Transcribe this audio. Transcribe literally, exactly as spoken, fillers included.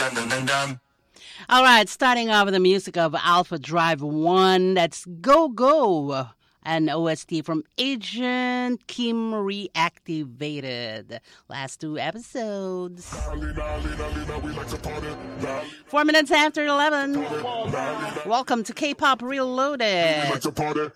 All right, starting off with the music of Alpha Drive one. That's Go Go, an O S T from Agent Kim Reactivated. Last two episodes. Four minutes after eleven. Welcome to K-Pop Reloaded.